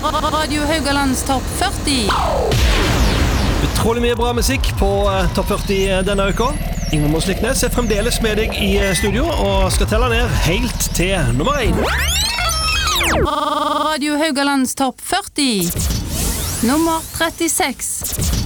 Radio Haugalands topp 40. Utrolig mye bra musikk på topp 40 denne uka. Ingvar Morsliknes fremdeles med deg i studio og skal telle ned helt til nummer 1. Radio Haugalands topp 40. Nummer 36.